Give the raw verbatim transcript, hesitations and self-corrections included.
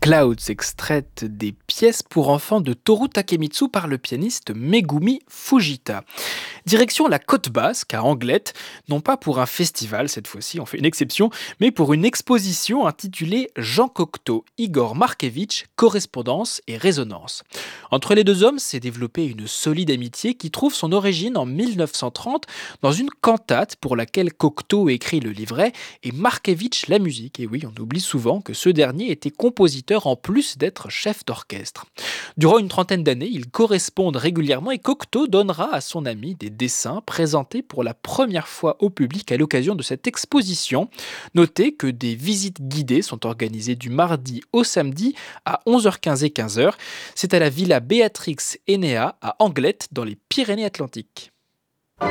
Clouds, extraite des pièces pour enfants de Toru Takemitsu par le pianiste Megumi Fujita. Direction la côte basque, à Anglette, non pas pour un festival cette fois-ci, on fait une exception, mais pour une exposition intitulée Jean Cocteau, Igor Markevitch, correspondance et résonance. Entre les deux hommes s'est développée une solide amitié qui trouve son origine en mille neuf cent trente dans une cantate pour laquelle Cocteau écrit le livret et Markevitch la musique. Et oui, on oublie souvent que ce dernier était compositeur en plus d'être chef d'orchestre. Durant une trentaine d'années, ils correspondent régulièrement et Cocteau donnera à son ami des dessins présentés pour la première fois au public à l'occasion de cette exposition. Notez que des visites guidées sont organisées du mardi au samedi à onze heures quinze et quinze heures. C'est à la Villa Béatrix Enea à Anglette dans les Pyrénées-Atlantiques.